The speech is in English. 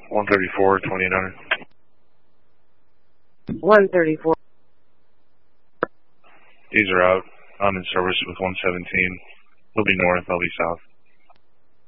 134, 2900. 134. These are out. I'm in service with 117. He'll be north, I'll be south.